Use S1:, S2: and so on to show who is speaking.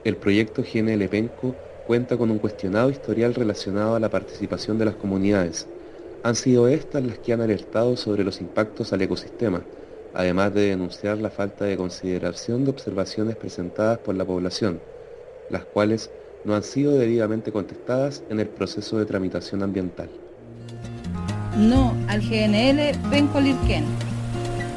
S1: El proyecto GNL Penco cuenta con un cuestionado historial relacionado a la participación de las comunidades. Han sido estas las que han alertado sobre los impactos al ecosistema, además de denunciar la falta de consideración de observaciones presentadas por la población, las cuales no han sido debidamente contestadas en el proceso de tramitación ambiental.
S2: No al GNL Penco Lirquén.